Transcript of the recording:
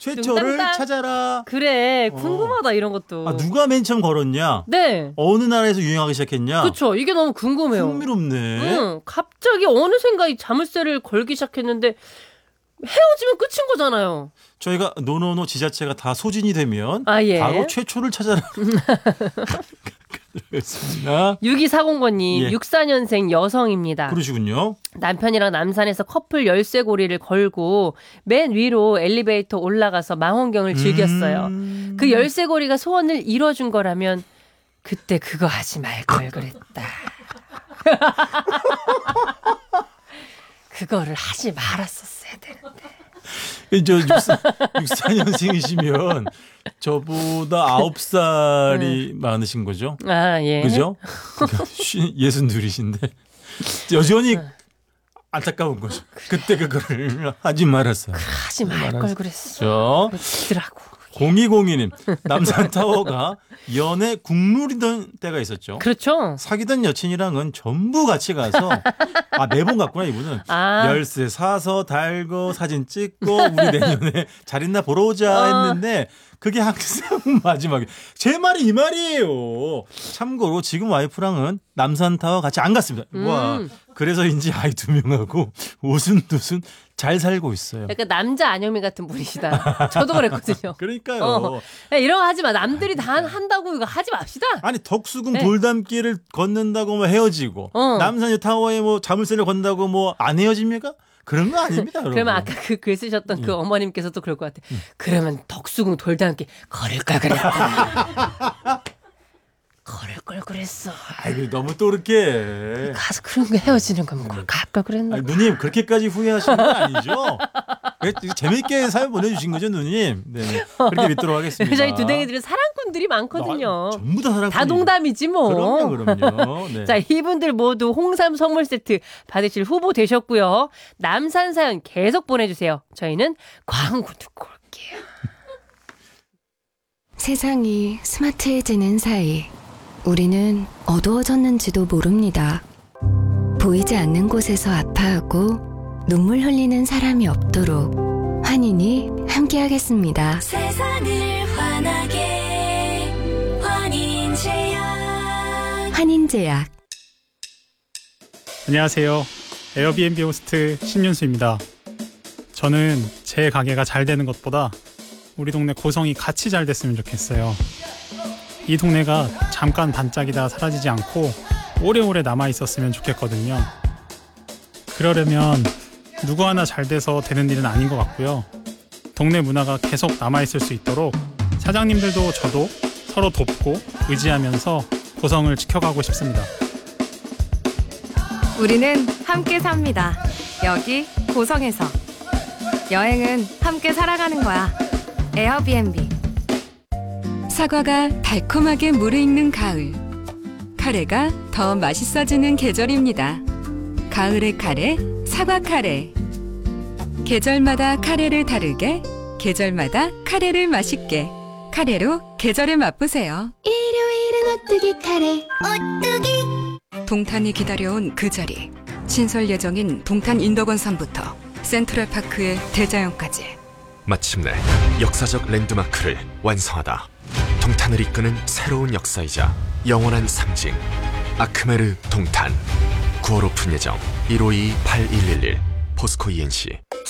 최초를 뚱땅땅. 찾아라. 그래, 궁금하다 이런 것도. 아, 누가 맨 처음 걸었냐? 네. 어느 나라에서 유행하기 시작했냐? 그렇죠. 이게 너무 궁금해요. 흥미롭네. 갑자기 어느샌가 이 자물쇠를 걸기 시작했는데 헤어지면 끝인 거잖아요. 저희가 노노노 지자체가 다 소진이 되면 예. 바로 최초를 찾아라. 그렇습니다. 6240번님, 예. 64년생 여성입니다. 그러시군요. 남편이랑 남산에서 커플 열쇠고리를 걸고 맨 위로 엘리베이터 올라가서 망원경을 즐겼어요. 그 열쇠고리가 소원을 이뤄준 거라면 그때 그거 하지 말 걸 그랬다. 그거를 하지 말았었어야 되는데. 저 64년생이시면 저보다 9살이 많으신 거죠? 예. 그죠? 62이신데 여전히 안타까운 거죠. 그때 그거를 하지 말았어. 하지 말 걸 그랬어. 그러더라고. 0202님, 남산타워가 연애 국룰이던 때가 있었죠. 그렇죠. 사귀던 여친이랑은 전부 같이 가서 매번 갔구나 이분은. 열쇠 사서 달고 사진 찍고 우리 내년에 잘 있나 보러 오자 했는데 그게 항상 마지막에. 제 말이 이 말이에요. 참고로 지금 와이프랑은 남산타워 같이 안 갔습니다. 와, 그래서인지 아이 2명하고 오순도순 잘 살고 있어요. 약간 남자 안영미 같은 분이시다. 저도 그랬거든요. 그러니까요. 이런 거 하지 마. 남들이 다 한다고 이거 하지 맙시다. 아니 덕수궁 돌담길을 걷는다고 뭐 헤어지고 남산 타워에 뭐 자물쇠를 건다고 뭐 안 헤어집니까? 그런 거 아닙니다. 그러면 아까 그 글 쓰셨던 그 어머님께서도 그럴 것 같아. 그러면 덕수궁 돌담길 걸을 걸 그랬다. 걸을 걸 그랬어. 아이고 너무 또 이렇게 가서 그런 거 헤어지는 거면 갈 걸 그랬나? 누님 그렇게까지 후회하시는 건 아니죠? 재밌게 사연 보내주신 거죠, 누님? 네, 그렇게 믿도록 하겠습니다. 저희 두댕이들은 사랑꾼들이 많거든요. 전부 다 사랑꾼. 다 농담이지 뭐. 그럼요. 네. 자, 이분들 모두 홍삼 선물 세트 받으실 후보 되셨고요. 남산 사연 계속 보내주세요. 저희는 광고 듣고 올게요. 세상이 스마트해지는 사이 우리는 어두워졌는지도 모릅니다. 보이지 않는 곳에서 아파하고 눈물 흘리는 사람이 없도록 환인이 함께하겠습니다. 세상을 환하게 환인제약. 환인제약. 안녕하세요. 에어비앤비 호스트 신윤수입니다. 저는 제 가게가 잘 되는 것보다 우리 동네 고성이 같이 잘 됐으면 좋겠어요. 이 동네가 잠깐 반짝이다 사라지지 않고 오래오래 남아있었으면 좋겠거든요. 그러려면 누구 하나 잘 돼서 되는 일은 아닌 것 같고요. 동네 문화가 계속 남아있을 수 있도록 사장님들도 저도 서로 돕고 의지하면서 고성을 지켜가고 싶습니다. 우리는 함께 삽니다. 여기 고성에서. 여행은 함께 살아가는 거야. 에어비앤비. 사과가 달콤하게 무르익는 가을. 카레가 더 맛있어지는 계절입니다. 가을의 카레, 사과 카레. 계절마다 카레를 다르게, 계절마다 카레를 맛있게. 카레로 계절을 맛보세요. 일요일은 오뚜기 카레. 오뚜기. 동탄이 기다려온 그 자리. 신설 예정인 동탄 인덕원산부터 센트럴파크의 대자연까지. 마침내 역사적 랜드마크를 완성하다. 동탄을 이끄는 새로운 역사이자 영원한 상징. 아크메르 동탄. 9월 오픈 예정. 152-8111 포스코 ENC.